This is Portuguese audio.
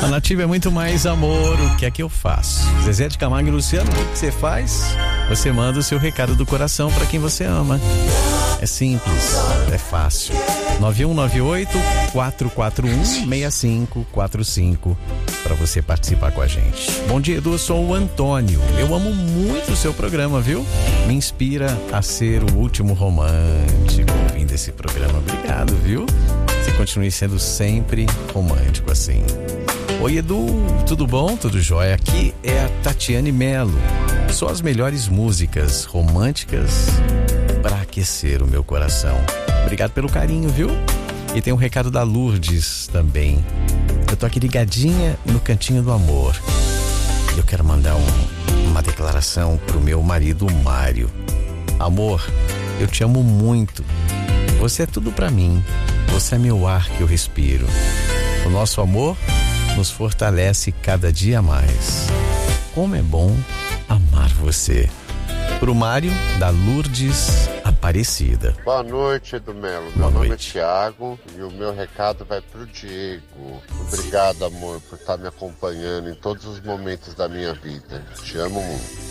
A Nativa é muito mais amor, o que é que eu faço? Zezé de Camargo e Luciano, o que você faz? Você manda o seu recado do coração para quem você ama. É simples, é fácil. 9198-441-6545 para você participar com a gente. Bom dia, Edu, eu sou o Antônio. Eu amo muito o seu programa, viu? Me inspira a ser o último romântico ouvindo esse programa. Obrigado, viu? Você continue sendo sempre romântico assim. Oi, Edu, tudo bom? Tudo jóia? Aqui é a Tatiane Melo. Só as melhores músicas românticas para aquecer o meu coração. Obrigado pelo carinho, viu? E tem um recado da Lourdes também. Eu tô aqui ligadinha no Cantinho do Amor. Eu quero mandar uma declaração pro meu marido Mário. Amor, eu te amo muito. Você é tudo pra mim. Você é meu ar que eu respiro. O nosso amor nos fortalece cada dia mais. Como é bom amar você. Pro Mário, da Lourdes Aparecida. Boa noite, Edu Melo. Meu nome é Thiago e o meu recado vai pro Diego. Obrigado, amor, por estar me acompanhando em todos os momentos da minha vida. Te amo muito.